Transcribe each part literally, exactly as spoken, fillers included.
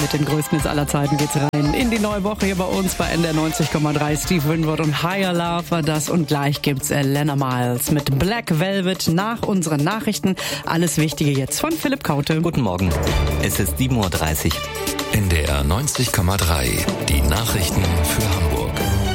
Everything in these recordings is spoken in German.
Mit den größten aller Zeiten geht's rein in die neue Woche hier bei uns bei N D R neunzig Komma drei. Steve Winwood und Higher Love war das. Und gleich gibt's Elena Miles mit Black Velvet nach unseren Nachrichten. Alles Wichtige jetzt von Philipp Kaute. Guten Morgen. Es ist sieben Uhr dreißig. N D R neunzig Komma drei. Die Nachrichten für Hamburg.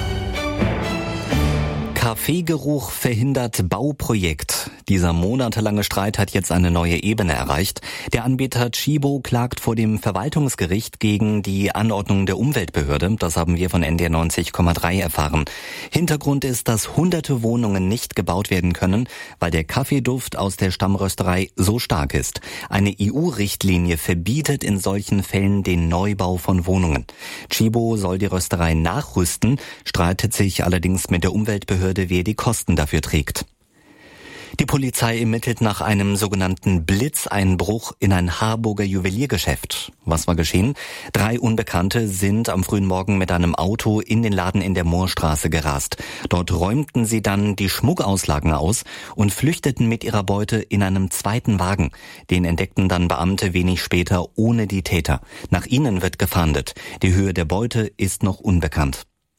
Kaffeegeruch verhindert Bauprojekt. Dieser monatelange Streit hat jetzt eine neue Ebene erreicht. Der Anbieter Tchibo klagt vor dem Verwaltungsgericht gegen die Anordnung der Umweltbehörde. Das haben wir von N D R neunzig Komma drei erfahren. Hintergrund ist, dass hunderte Wohnungen nicht gebaut werden können, weil der Kaffeeduft aus der Stammrösterei so stark ist. Eine E U-Richtlinie verbietet in solchen Fällen den Neubau von Wohnungen. Tchibo soll die Rösterei nachrüsten, streitet sich allerdings mit der Umweltbehörde, wer die Kosten dafür trägt. Die Polizei ermittelt nach einem sogenannten Blitzeinbruch in ein Harburger Juweliergeschäft. Was war geschehen? Drei Unbekannte sind am frühen Morgen mit einem Auto in den Laden in der Moorstraße gerast. Dort räumten sie dann die Schmuckauslagen aus und flüchteten mit ihrer Beute in einem zweiten Wagen. Den entdeckten dann Beamte wenig später ohne die Täter. Nach ihnen wird gefahndet. Die Höhe der Beute ist noch unbekannt.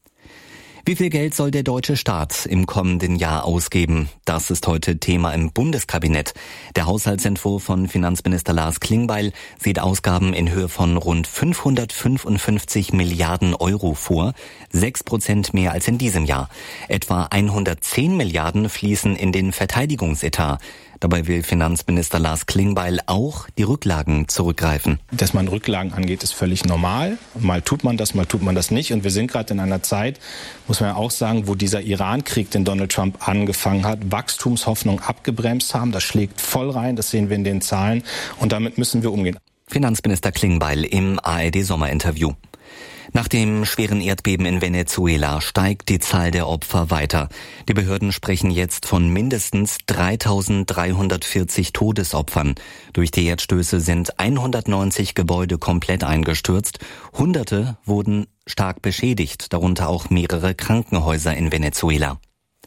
Wie viel Geld soll der deutsche Staat im kommenden Jahr ausgeben? Das ist heute Thema im Bundeskabinett. Der Haushaltsentwurf von Finanzminister Lars Klingbeil sieht Ausgaben in Höhe von rund fünfhundertfünfundfünfzig Milliarden Euro vor, sechs Prozent mehr als in diesem Jahr. Etwa hundertzehn Milliarden fließen in den Verteidigungsetat. Dabei will Finanzminister Lars Klingbeil auch die Rücklagen zurückgreifen. Dass man Rücklagen angeht, ist völlig normal. Mal tut man das, mal tut man das nicht. Und wir sind gerade in einer Zeit, muss man ja auch sagen, wo dieser Iran-Krieg, den Donald Trump angefangen hat, Wachstumshoffnung abgebremst haben. Das schlägt voll rein, das sehen wir in den Zahlen. Und damit müssen wir umgehen. Finanzminister Klingbeil im A R D-Sommerinterview. Nach dem schweren Erdbeben in Venezuela steigt die Zahl der Opfer weiter. Die Behörden sprechen jetzt von mindestens dreitausenddreihundertvierzig Todesopfern. Durch die Erdstöße sind hundertneunzig Gebäude komplett eingestürzt. Hunderte wurden stark beschädigt, darunter auch mehrere Krankenhäuser in Venezuela.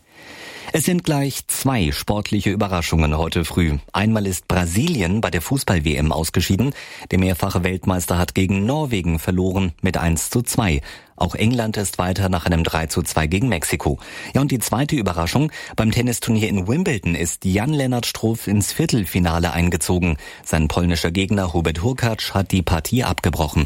Es sind gleich zwei sportliche Überraschungen heute früh. Einmal ist Brasilien bei der Fußball-W M ausgeschieden. Der mehrfache Weltmeister hat gegen Norwegen verloren mit eins zu zwei. Auch England ist weiter nach einem drei zu zwei gegen Mexiko. Ja, und die zweite Überraschung: Beim Tennisturnier in Wimbledon ist Jan-Lennart Struff ins Viertelfinale eingezogen. Sein polnischer Gegner Hubert Hurkacz hat die Partie abgebrochen.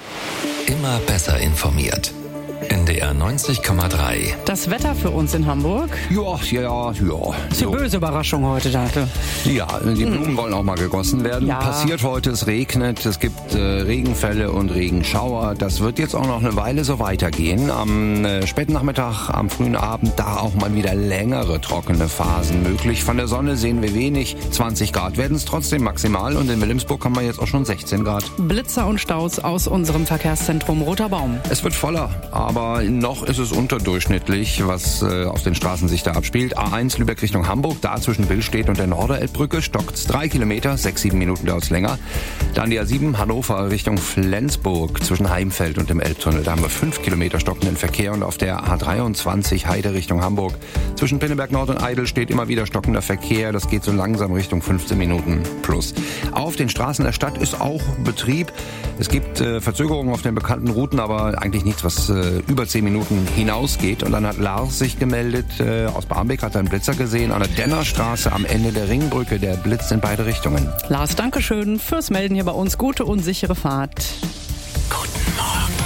Immer besser informiert. N D R neunzig Komma drei. Das Wetter für uns in Hamburg? Ja, ja, ja. Das ist eine böse Überraschung heute, dachte. Ja, die Blumen hm. wollen auch mal gegossen werden. Ja. Passiert heute, es regnet, es gibt äh, Regenfälle und Regenschauer. Das wird jetzt auch noch eine Weile so weitergehen. Am äh, späten Nachmittag, am frühen Abend, da auch mal wieder längere trockene Phasen möglich. Von der Sonne sehen wir wenig. zwanzig Grad werden es trotzdem maximal. Und in Wilhelmsburg haben wir jetzt auch schon sechzehn Grad. Blitzer und Staus aus unserem Verkehrszentrum Roter Baum. Es wird voller, aber noch ist es unterdurchschnittlich, was äh, auf den Straßen sich da abspielt. A eins Lübeck Richtung Hamburg, da zwischen Billstedt und der Norderelbbrücke stockt's drei Kilometer, sechs, sieben Minuten dauert's länger. Dann die A sieben Hannover Richtung Flensburg zwischen Heimfeld und dem Elbtunnel. Da haben wir fünf Kilometer stockenden Verkehr und auf der A dreiundzwanzig Heide Richtung Hamburg zwischen Pinneberg Nord und Eidel steht immer wieder stockender Verkehr. Das geht so langsam Richtung fünfzehn Minuten plus. Auf den Straßen der Stadt ist auch Betrieb. Es gibt äh, Verzögerungen auf den bekannten Routen, aber eigentlich nichts, was äh, über zehn Minuten hinausgeht. Und dann hat Lars sich gemeldet, äh, aus Barmbek hat er einen Blitzer gesehen, an der Dennerstraße am Ende der Ringbrücke, der Blitz in beide Richtungen. Lars, danke schön fürs Melden hier bei uns. Gute und sichere Fahrt. Guten Morgen,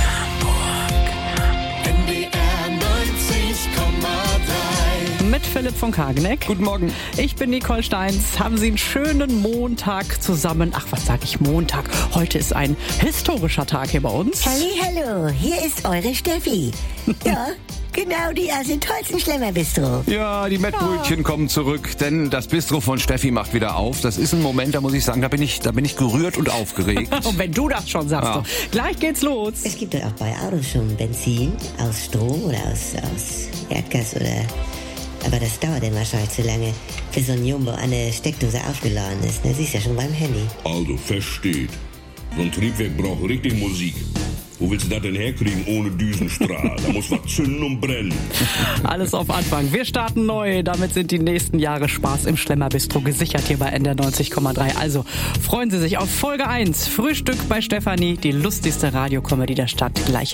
Hamburg. N D R neunzig Komma drei. Mit Philipp von Kageneck. Guten Morgen. Ich bin Nicole Steins. Haben Sie einen schönen Montag zusammen. Ach, was sage ich Montag? Heute ist ein historischer Tag hier bei uns. Hallihallo, hier ist eure Steffi. Ja, genau die aus dem tollsten Schlemmerbistro. Ja, die Mettbrötchen ja. kommen zurück, denn das Bistro von Steffi macht wieder auf. Das ist ein Moment, da muss ich sagen, da bin ich, da bin ich gerührt und aufgeregt. Und wenn du das schon sagst, ja. so. Gleich geht's los. Es gibt doch auch bei Autos schon Benzin aus Strom oder aus, aus Erdgas oder... Aber das dauert dann wahrscheinlich zu lange, bis so ein Jumbo an der Steckdose aufgeladen ist. Das siehst du ja schon beim Handy. Also, versteht. So ein Triebwerk braucht richtig Musik. Wo willst du das denn herkriegen ohne Düsenstrahl? Da muss was zünden und brennen. Alles auf Anfang. Wir starten neu. Damit sind die nächsten Jahre Spaß im Schlemmerbistro gesichert hier bei N D R neunzig Komma drei. Also freuen Sie sich auf Folge eins. Frühstück bei Stefanie, die lustigste Radiokomödie der Stadt, gleich